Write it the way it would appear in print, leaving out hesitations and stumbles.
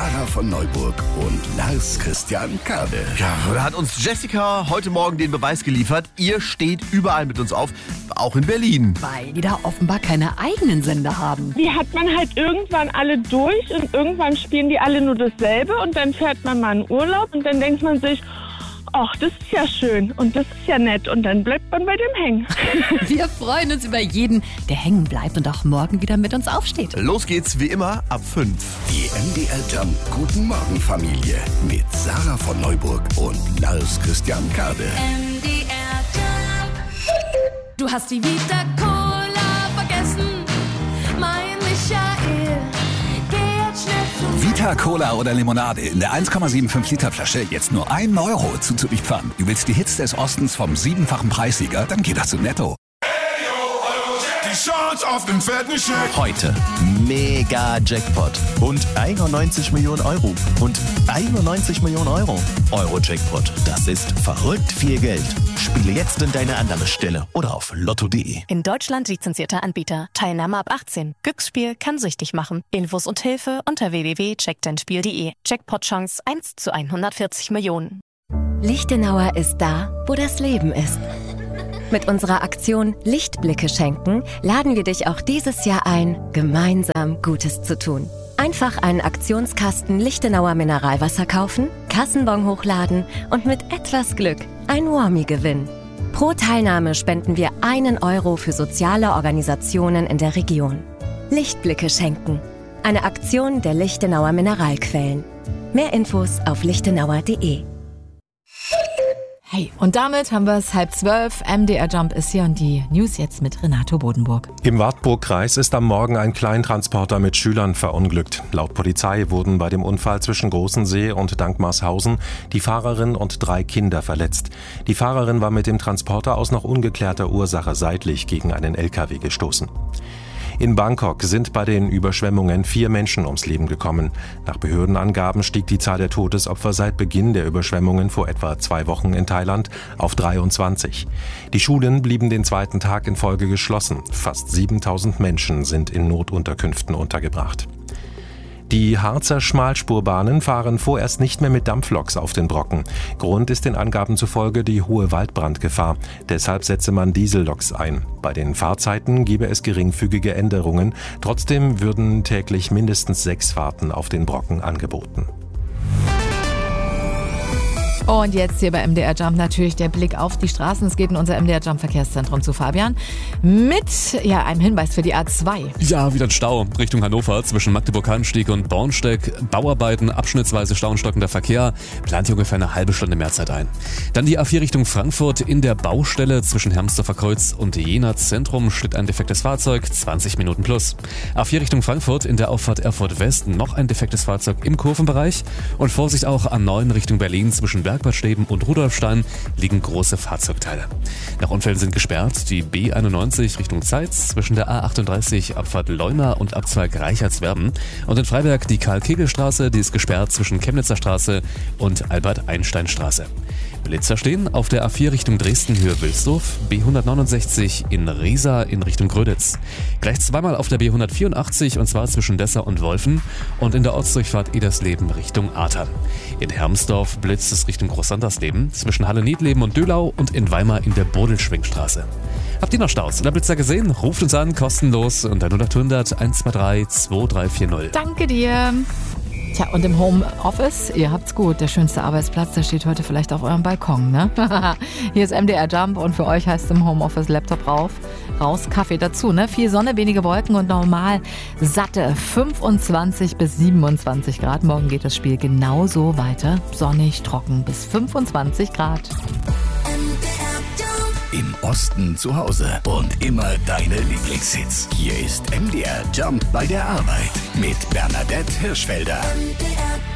Sarah von Neuburg und Lars Christian Kade. Ja, da hat uns Jessica heute Morgen den Beweis geliefert. Ihr steht überall mit uns auf, auch in Berlin. Weil die da offenbar keine eigenen Sender haben. Die hat man halt irgendwann alle durch und irgendwann spielen die alle nur dasselbe und dann fährt man mal in Urlaub und dann denkt man sich, ach, das ist ja schön und das ist ja nett und dann bleibt man bei dem hängen. Wir freuen uns über jeden, der hängen bleibt und auch morgen wieder mit uns aufsteht. Los geht's wie immer ab 5. Die MDR Jump Guten Morgen Familie mit Sarah von Neuburg und Lars Christian Kade. MDR Jump. Du hast die Vita Cola vergessen, mein Michael. Geh jetzt schnell zu Vita Cola oder Limonade in der 1,75 Liter Flasche jetzt nur 1 Euro zuzüglich Pfand. Du willst die Hits des Ostens vom 7-fachen Preissieger? Dann geht das zu Netto. Die Chance auf den fetten Scheck. Heute mega Jackpot und 91 Millionen Euro und 91 Millionen Euro. Euro-Jackpot, das ist verrückt viel Geld. Spiele jetzt in deine Annahmestelle oder auf lotto.de. In Deutschland lizenzierter Anbieter. Teilnahme ab 18. Glücksspiel kann süchtig machen. Infos und Hilfe unter www.checkdeinspiel.de. Jackpot-Chance 1 zu 140 Millionen. Lichtenauer ist da, wo das Leben ist. Mit unserer Aktion Lichtblicke schenken laden wir dich auch dieses Jahr ein, gemeinsam Gutes zu tun. Einfach einen Aktionskasten Lichtenauer Mineralwasser kaufen, Kassenbon hochladen und mit etwas Glück ein Warmie gewinnen. Pro Teilnahme spenden wir 1 Euro für soziale Organisationen in der Region. Lichtblicke schenken. Eine Aktion der Lichtenauer Mineralquellen. Mehr Infos auf lichtenauer.de. Hey, und damit haben wir es 11:30. MDR Jump ist hier und die News jetzt mit Renato Bodenburg. Im Wartburgkreis ist am Morgen ein Kleintransporter mit Schülern verunglückt. Laut Polizei wurden bei dem Unfall zwischen Großensee und Dankmarshausen die Fahrerin und 3 Kinder verletzt. Die Fahrerin war mit dem Transporter aus noch ungeklärter Ursache seitlich gegen einen LKW gestoßen. In Bangkok sind bei den Überschwemmungen 4 Menschen ums Leben gekommen. Nach Behördenangaben stieg die Zahl der Todesopfer seit Beginn der Überschwemmungen vor etwa 2 Wochen in Thailand auf 23. Die Schulen blieben den 2. Tag in Folge geschlossen. Fast 7.000 Menschen sind in Notunterkünften untergebracht. Die Harzer Schmalspurbahnen fahren vorerst nicht mehr mit Dampfloks auf den Brocken. Grund ist den Angaben zufolge die hohe Waldbrandgefahr. Deshalb setze man Dieselloks ein. Bei den Fahrzeiten gebe es geringfügige Änderungen. Trotzdem würden täglich mindestens 6 Fahrten auf den Brocken angeboten. Und jetzt hier bei MDR Jump natürlich der Blick auf die Straßen. Es geht in unser MDR Jump Verkehrszentrum zu Fabian mit einem Hinweis für die A2. Ja, wieder ein Stau Richtung Hannover zwischen Magdeburg-Hallensteig und Bornstedt. Bauarbeiten, abschnittsweise Stau und stockender Verkehr. Plant hier ungefähr eine halbe Stunde mehr Zeit ein. Dann die A4 Richtung Frankfurt in der Baustelle zwischen Hermsdorfer Kreuz und Jena Zentrum schlitt ein defektes Fahrzeug, 20 Minuten plus. A4 Richtung Frankfurt in der Auffahrt Erfurt West noch ein defektes Fahrzeug im Kurvenbereich. Und Vorsicht auch A9 Richtung Berlin zwischen Bergbad Steben und Rudolfstein liegen große Fahrzeugteile. Nach Unfällen sind gesperrt die B91 Richtung Zeitz zwischen der A38 Abfahrt Leuna und Abzweig Reichertswerden und in Freiberg die Karl-Kegel-Straße, die ist gesperrt zwischen Chemnitzer Straße und Albert-Einstein-Straße. Blitzer stehen auf der A4 Richtung Dresden Höhe Wilsdorf, B169 in Riesa in Richtung Gröditz. Gleich zweimal auf der B184 und zwar zwischen Dessau und Wolfen und in der Ortsdurchfahrt Edersleben Richtung Artern. In Hermsdorf blitzt es Richtung Großsandersleben zwischen Halle-Niedleben und Dölau und in Weimar in der Bodelschwingstraße. Habt ihr noch Staus oder Blitzer gesehen? Ruft uns an, kostenlos unter 0800 123 2340. Danke dir. Tja, und im Homeoffice, ihr habt's gut, der schönste Arbeitsplatz, der steht heute vielleicht auf eurem Balkon, ne? Hier ist MDR Jump und für euch heißt es im Homeoffice Laptop raus, Kaffee dazu, ne? Viel Sonne, wenige Wolken und normal satte 25 bis 27 Grad. Morgen geht das Spiel genauso weiter, sonnig, trocken bis 25 Grad. Im Osten zu Hause und immer deine Lieblingshits. Hier ist MDR Jump bei der Arbeit mit Bernadette Hirschfelder.